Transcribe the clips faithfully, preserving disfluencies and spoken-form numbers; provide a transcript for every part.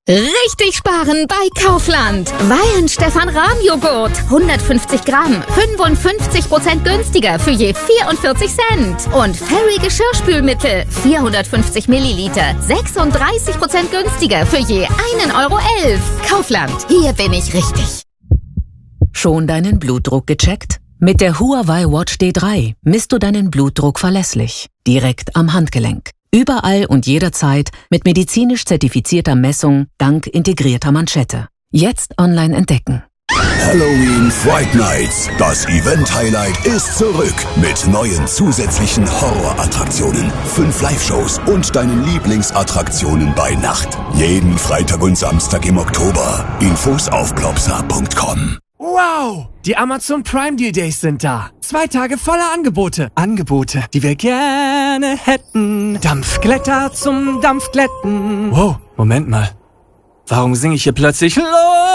Richtig sparen bei Kaufland. Weihenstephan-Rahm-Joghurt. hundertfünfzig Gramm. fünfundfünfzig Prozent günstiger für je vierundvierzig Cent. Und Fairy Geschirrspülmittel. vierhundertfünfzig Milliliter. sechsunddreißig Prozent günstiger für je einen Euro elf. Kaufland. Hier bin ich richtig. Schon deinen Blutdruck gecheckt? Mit der Huawei Watch D drei misst du deinen Blutdruck verlässlich. Direkt am Handgelenk. Überall und jederzeit mit medizinisch zertifizierter Messung dank integrierter Manschette. Jetzt online entdecken. Halloween Fright Nights. Das Event-Highlight ist zurück mit neuen zusätzlichen Horrorattraktionen, fünf Live-Shows und deinen Lieblingsattraktionen bei Nacht. Jeden Freitag und Samstag im Oktober. Infos auf plopsa punkt com. Wow! Die Amazon Prime Deal Days sind da. Zwei Tage voller Angebote. Angebote, die wir gerne hätten. Dampfglätter zum Dampfglätten. Wow, Moment mal. Warum singe ich hier plötzlich los?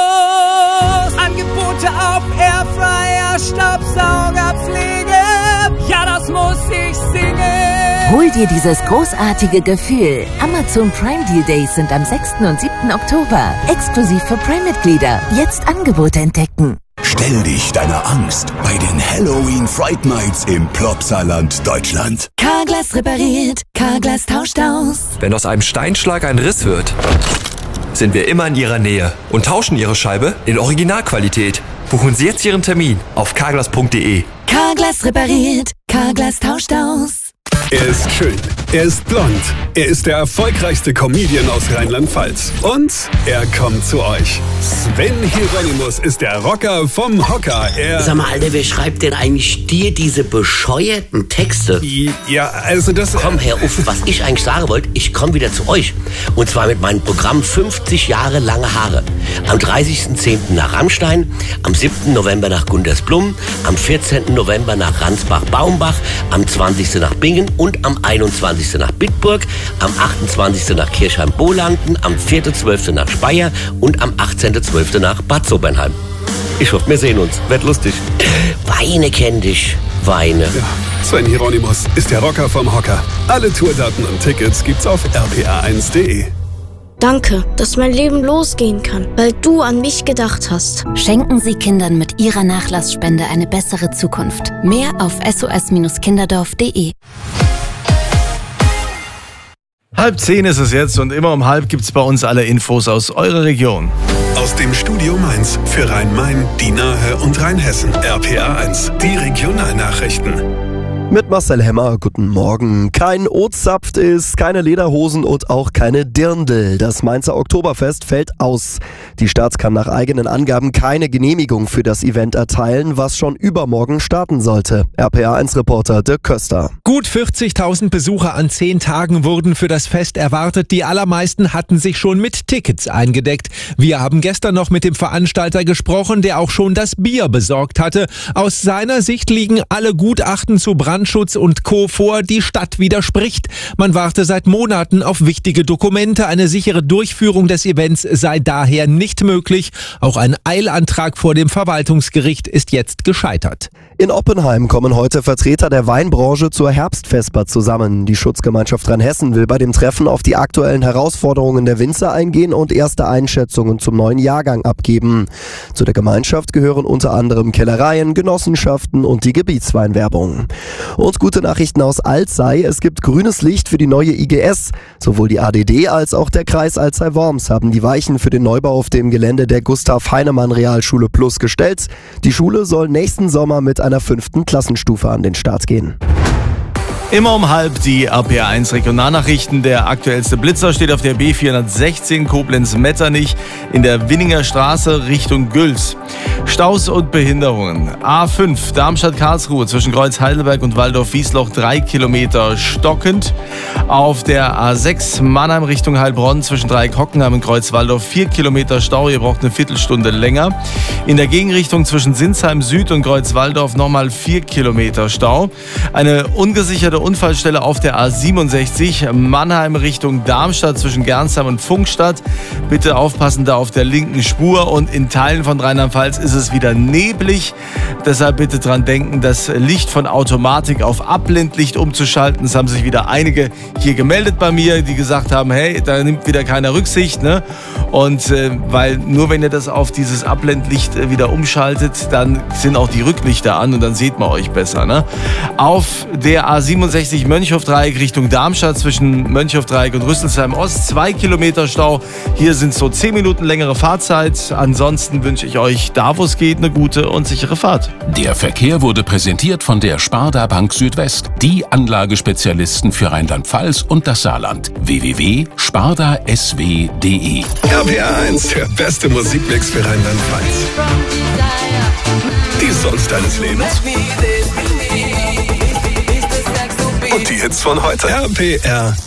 Angebote auf Airfryer, Staubsaugerpflege. Ja, das muss ich singen. Hol dir dieses großartige Gefühl. Amazon Prime Deal Days sind am sechsten und siebten Oktober. Exklusiv für Prime-Mitglieder. Jetzt Angebote entdecken. Stell dich deiner Angst bei den Halloween Fright Nights im Plopsaland Deutschland. Carglass repariert, Carglass tauscht aus. Wenn aus einem Steinschlag ein Riss wird, sind wir immer in Ihrer Nähe und tauschen Ihre Scheibe in Originalqualität. Buchen Sie jetzt Ihren Termin auf carglass punkt de. Carglass repariert, Carglass tauscht aus. Er ist schön, er ist blond, er ist der erfolgreichste Comedian aus Rheinland-Pfalz. Und er kommt zu euch. Sven Hieronymus ist der Rocker vom Hocker. Er Sag mal, Alter, wer schreibt denn eigentlich dir diese bescheuerten Texte? Ja, also das... Komm, Herr Uff, was ich eigentlich sagen wollte, ich komme wieder zu euch. Und zwar mit meinem Programm fünfzig Jahre lange Haare. Am dreißigsten zehnten nach Rammstein, am siebten November nach Gundersblum, am vierzehnten November nach Ransbach-Baumbach, am zwanzigsten nach Bingen und am einundzwanzigsten nach Bitburg, am achtundzwanzigsten nach Kirchheim-Bolanden, am vierten zwölften nach Speyer und am achtzehnten zwölften nach Bad Sobernheim. Ich hoffe, wir sehen uns. Wird lustig. Weine kenn dich. Weine. Ja, Sven Hieronymus ist der Rocker vom Hocker. Alle Tourdaten und Tickets gibt's auf r p a eins punkt de. Danke, dass mein Leben losgehen kann, weil du an mich gedacht hast. Schenken Sie Kindern mit Ihrer Nachlassspende eine bessere Zukunft. Mehr auf s o s kinderdorf punkt de. Halb zehn ist es jetzt und immer um halb gibt's bei uns alle Infos aus eurer Region. Aus dem Studio Mainz für Rhein-Main, die Nahe und Rheinhessen. R P A eins, die Regionalnachrichten. Mit Marcel Hemmer, guten Morgen. Kein Oatsaft ist, keine Lederhosen und auch keine Dirndl. Das Mainzer Oktoberfest fällt aus. Die Stadt kann nach eigenen Angaben keine Genehmigung für das Event erteilen, was schon übermorgen starten sollte. R P A eins Reporter Dirk Köster. Gut vierzigtausend Besucher an zehn Tagen wurden für das Fest erwartet. Die allermeisten hatten sich schon mit Tickets eingedeckt. Wir haben gestern noch mit dem Veranstalter gesprochen, der auch schon das Bier besorgt hatte. Aus seiner Sicht liegen alle Gutachten zu Brandschutz und Co. vor, die Stadt widerspricht. Man warte seit Monaten auf wichtige Dokumente. Eine sichere Durchführung des Events sei daher nicht möglich. Auch ein Eilantrag vor dem Verwaltungsgericht ist jetzt gescheitert. In Oppenheim kommen heute Vertreter der Weinbranche zur Herbstvesper zusammen. Die Schutzgemeinschaft Rheinhessen will bei dem Treffen auf die aktuellen Herausforderungen der Winzer eingehen und erste Einschätzungen zum neuen Jahrgang abgeben. Zu der Gemeinschaft gehören unter anderem Kellereien, Genossenschaften und die Gebietsweinwerbung. Und gute Nachrichten aus Alzey: Es gibt grünes Licht für die neue I G S. Sowohl die A D D als auch der Kreis Alzey-Worms haben die Weichen für den Neubau auf dem Gelände der Gustav-Heinemann-Realschule Plus gestellt. Die Schule soll nächsten Sommer mit einer fünften Klassenstufe an den Start gehen. Immer um halb die R P A eins Regionalnachrichten. Der aktuellste Blitzer steht auf der B vierhundertsechzehn Koblenz-Metternich in der Winninger Straße Richtung Güls. Staus und Behinderungen. A fünf Darmstadt-Karlsruhe zwischen Kreuz Heidelberg und Waldorf-Wiesloch drei Kilometer stockend. Auf der A sechs Mannheim Richtung Heilbronn zwischen Dreieck-Hockenheim und Kreuz Waldorf vier Kilometer Stau. Ihr braucht eine Viertelstunde länger. In der Gegenrichtung zwischen Sinsheim Süd und Kreuz Waldorf nochmal vier Kilometer Stau. Eine ungesicherte Unfallstelle auf der A siebenundsechzig, Mannheim Richtung Darmstadt zwischen Gernsheim und Pfungstadt. Bitte aufpassen da auf der linken Spur, und in Teilen von Rheinland-Pfalz ist es wieder neblig. Deshalb bitte dran denken, das Licht von Automatik auf Abblendlicht umzuschalten. Es haben sich wieder einige hier gemeldet bei mir, die gesagt haben, hey, da nimmt wieder keiner Rücksicht, ne? Und äh, weil nur wenn ihr das auf dieses Abblendlicht äh, wieder umschaltet, dann sind auch die Rücklichter an und dann seht man euch besser, ne? Auf der A siebenundsechzig Mönchhof-Dreieck Richtung Darmstadt zwischen Mönchhof-Dreieck und Rüsselsheim-Ost, zwei Kilometer Stau. Hier sind so zehn Minuten längere Fahrzeit. Ansonsten wünsche ich euch, da wo es geht, eine gute und sichere Fahrt. Der Verkehr wurde präsentiert von der Sparda Bank Südwest, die Anlagespezialisten für Rheinland-Pfalz und das Saarland. w w w punkt sparda s w punkt d e. R P R eins, der beste Musikmix für Rheinland-Pfalz. Die Songs deines Lebens. Und die Hits von heute. R P R